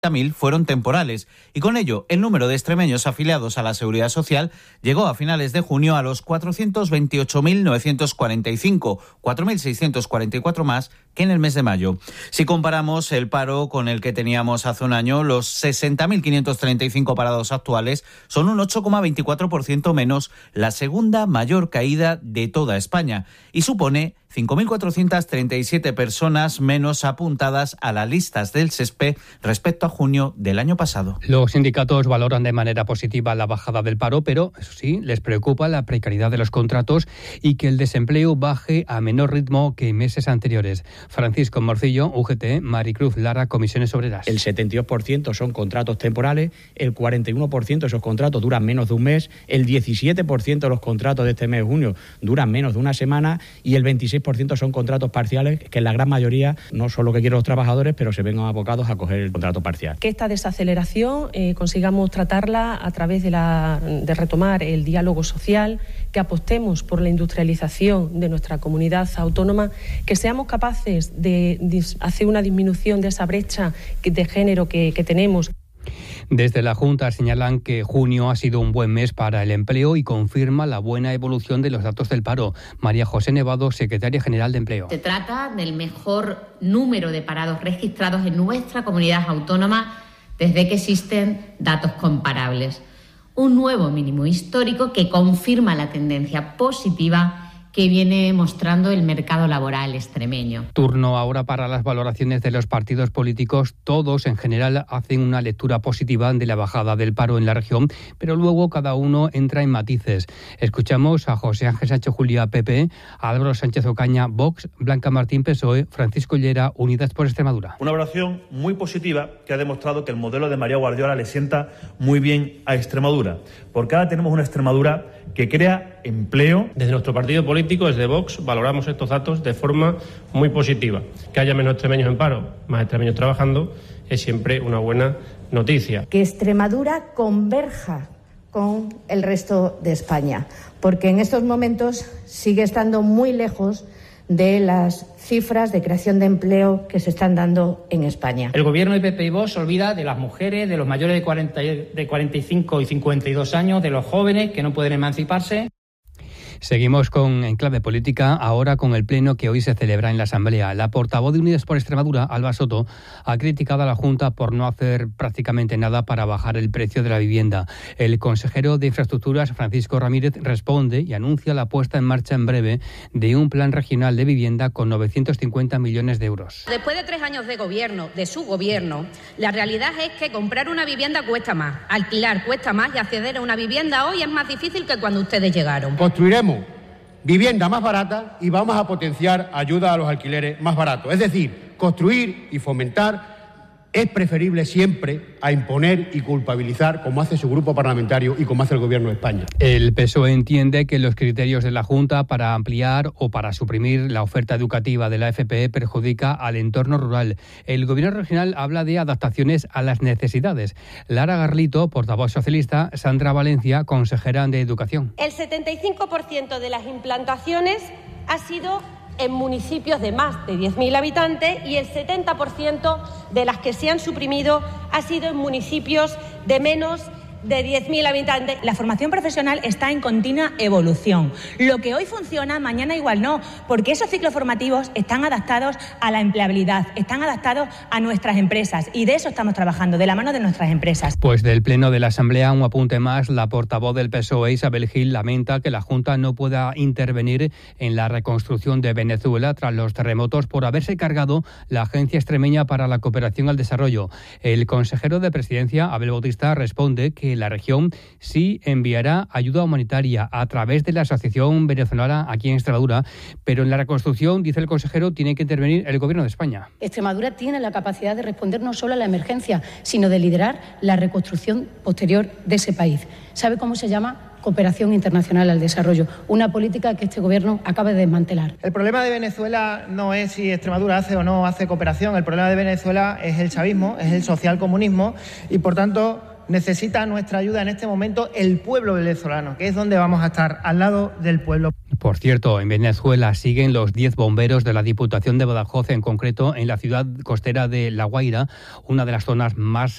1.000 fueron temporales y con ello el número de extremeños afiliados a la Seguridad Social llegó a finales de junio a los 428.945, 4.644 más que en el mes de mayo. Si comparamos el paro con el que teníamos hace un año, los 60.535 parados actuales son un 8,24% menos, la segunda mayor caída de toda España, y supone 5.437 personas menos apuntadas a las listas del SESPE respecto a junio del año pasado. Los sindicatos valoran de manera positiva la bajada del paro, pero, eso sí, les preocupa la precariedad de los contratos y que el desempleo baje a menor ritmo que en meses anteriores. Francisco Morcillo, UGT, Maricruz Lara, Comisiones Obreras. El 72% son contratos temporales, el 41% de esos contratos duran menos de un mes, el 17% de los contratos de este mes de junio duran menos de una semana y el 26% son contratos parciales, que en la gran mayoría no son lo que quieren los trabajadores, pero se ven abocados a coger el contrato parcial. Que esta desaceleración consigamos tratarla a través de retomar el diálogo social, que apostemos por la industrialización de nuestra comunidad autónoma, que seamos capaces de hacer una disminución de esa brecha de género que tenemos. Desde la Junta señalan que junio ha sido un buen mes para el empleo y confirma la buena evolución de los datos del paro. María José Nevado, secretaria general de Empleo. Se trata del mejor número de parados registrados en nuestra comunidad autónoma desde que existen datos comparables. Un nuevo mínimo histórico que confirma la tendencia positiva que viene mostrando el mercado laboral extremeño. Turno ahora para las valoraciones de los partidos políticos. Todos, en general, hacen una lectura positiva de la bajada del paro en la región, pero luego cada uno entra en matices. Escuchamos a José Ángel Sancho Juliá, PP, a Álvaro Sánchez Ocaña, Vox, Blanca Martín, PSOE, Francisco Llera, Unidas por Extremadura. Una valoración muy positiva que ha demostrado que el modelo de María Guardiola le sienta muy bien a Extremadura, porque ahora tenemos una Extremadura que crea empleo. Desde nuestro partido político, desde Vox, valoramos estos datos de forma muy positiva. Que haya menos extremeños en paro, más extremeños trabajando, es siempre una buena noticia. Que Extremadura converja con el resto de España, porque en estos momentos sigue estando muy lejos de las cifras de creación de empleo que se están dando en España. El gobierno de PP y Vox se olvida de las mujeres, de los mayores de 45 y 52 años, de los jóvenes que no pueden emanciparse. Seguimos con En Clave Política, ahora con el pleno que hoy se celebra en la Asamblea. La portavoz de Unidas por Extremadura, Alba Soto, ha criticado a la Junta por no hacer prácticamente nada para bajar el precio de la vivienda. El consejero de Infraestructuras, Francisco Ramírez, responde y anuncia la puesta en marcha en breve de un plan regional de vivienda con 950 millones de euros. Después de 3 años de gobierno, de su gobierno, la realidad es que comprar una vivienda cuesta más, alquilar cuesta más y acceder a una vivienda hoy es más difícil que cuando ustedes llegaron. Construiremos vivienda más barata y vamos a potenciar ayuda a los alquileres más baratos. Es decir, construir y fomentar es preferible siempre a imponer y culpabilizar, como hace su grupo parlamentario y como hace el Gobierno de España. El PSOE entiende que los criterios de la Junta para ampliar o para suprimir la oferta educativa de la FP perjudica al entorno rural. El Gobierno regional habla de adaptaciones a las necesidades. Lara Garlito, portavoz socialista, Sandra Valencia, consejera de Educación. El 75% de las implantaciones ha sido en municipios de más de 10.000 habitantes y el 70% de las que se han suprimido ha sido en municipios de menos de 10.000 habitantes. La formación profesional está en continua evolución. Lo que hoy funciona, mañana igual no, porque esos ciclos formativos están adaptados a la empleabilidad, están adaptados a nuestras empresas y de eso estamos trabajando, de la mano de nuestras empresas. Pues del Pleno de la Asamblea, un apunte más, la portavoz del PSOE, Isabel Gil, lamenta que la Junta no pueda intervenir en la reconstrucción de Venezuela tras los terremotos por haberse cargado la Agencia Extremeña para la Cooperación al Desarrollo. El consejero de Presidencia, Abel Bautista, responde que la región sí enviará ayuda humanitaria a través de la Asociación Venezolana aquí en Extremadura, pero en la reconstrucción, dice el consejero, tiene que intervenir el Gobierno de España. Extremadura tiene la capacidad de responder no solo a la emergencia, sino de liderar la reconstrucción posterior de ese país. ¿Sabe cómo se llama? Cooperación internacional al desarrollo, una política que este Gobierno acaba de desmantelar. El problema de Venezuela no es si Extremadura hace o no hace cooperación, el problema de Venezuela es el chavismo, es el socialcomunismo y por tanto necesita nuestra ayuda en este momento el pueblo venezolano, que es donde vamos a estar, al lado del pueblo. Por cierto, en Venezuela siguen los 10 bomberos de la Diputación de Badajoz, en concreto en la ciudad costera de La Guaira, una de las zonas más